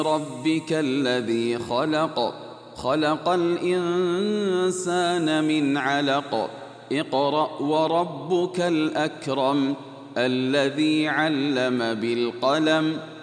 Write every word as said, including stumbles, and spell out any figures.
ربك الذي خلق خلق الإنسان من علق اقرأ وربك الأكرم الذي علم بالقلم